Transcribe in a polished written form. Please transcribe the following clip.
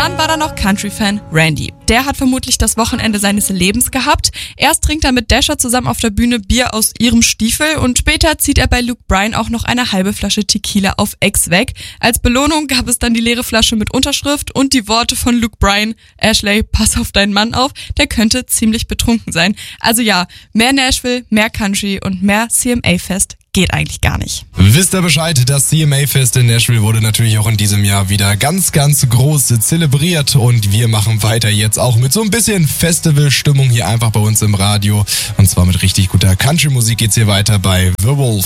dann war da noch Country-Fan Randy. Der hat vermutlich das Wochenende seines Lebens gehabt. Erst trinkt er mit Dasher zusammen auf der Bühne Bier aus ihrem Stiefel und später zieht er bei Luke Bryan auch noch eine halbe Flasche Tequila auf Ex weg. Als Belohnung gab es dann die leere Flasche mit Unterschrift und die Worte von Luke Bryan: Ashley, pass auf deinen Mann auf, der könnte ziemlich betrunken sein. Also ja, mehr Nashville, mehr Country und mehr CMA-Fest geht eigentlich gar nicht. Wisst ihr Bescheid, das CMA-Fest in Nashville wurde natürlich auch in diesem Jahr wieder ganz, ganz groß zelebriert und wir machen weiter jetzt auch mit so ein bisschen Festivalstimmung hier einfach bei uns im Radio und zwar mit richtig guter Country-Musik geht's hier weiter bei The Wolf.